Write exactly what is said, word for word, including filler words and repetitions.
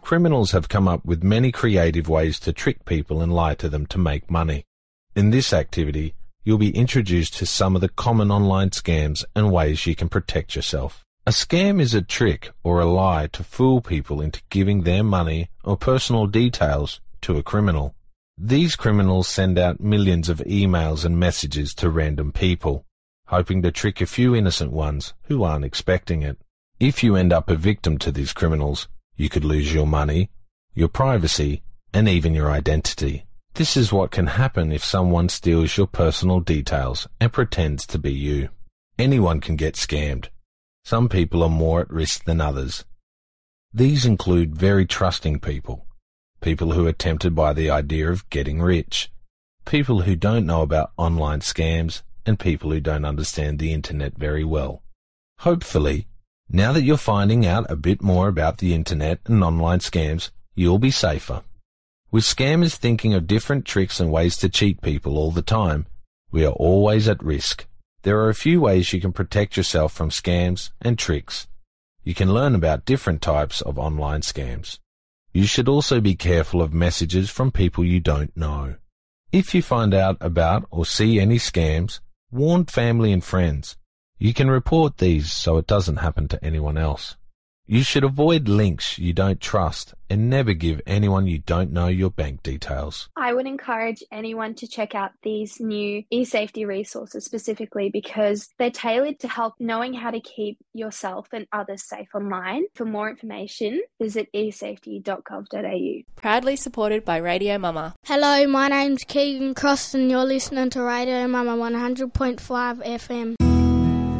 Criminals have come up with many creative ways to trick people and lie to them to make money. In this activity, you'll be introduced to some of the common online scams and ways you can protect yourself. A scam is a trick or a lie to fool people into giving their money or personal details to a criminal. These criminals send out millions of emails and messages to random people, hoping to trick a few innocent ones who aren't expecting it. If you end up a victim to these criminals, you could lose your money, your privacy, and even your identity. This is what can happen if someone steals your personal details and pretends to be you. Anyone can get scammed. Some people are more at risk than others. These include very trusting people, people who are tempted by the idea of getting rich, people who don't know about online scams, and people who don't understand the internet very well. Hopefully, now that you're finding out a bit more about the internet and online scams, you'll be safer. With scammers thinking of different tricks and ways to cheat people all the time, we are always at risk. There are a few ways you can protect yourself from scams and tricks. You can learn about different types of online scams. You should also be careful of messages from people you don't know. If you find out about or see any scams, warn family and friends. You can report these so it doesn't happen to anyone else. You should avoid links you don't trust and never give anyone you don't know your bank details. I would encourage anyone to check out these new e-safety resources specifically because they're tailored to help knowing how to keep yourself and others safe online. For more information, visit e safety dot gov dot a u. Proudly supported by Radio Mama. Hello, my name's Keegan Cross and you're listening to Radio Mama one hundred point five F M.